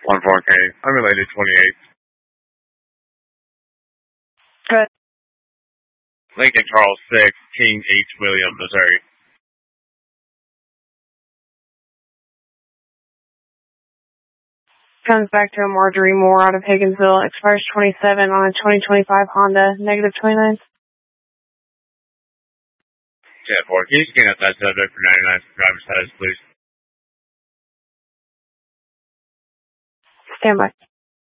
1-4K. Unrelated 28. Good. Lincoln Charles 6, King H. William, Missouri. Comes back to a Marjorie Moore out of Higginsville. Expires 27 on a 2025 Honda. Negative 29. 10-4. Can you scan up that subject for 99 for driver's status, please? Stand by.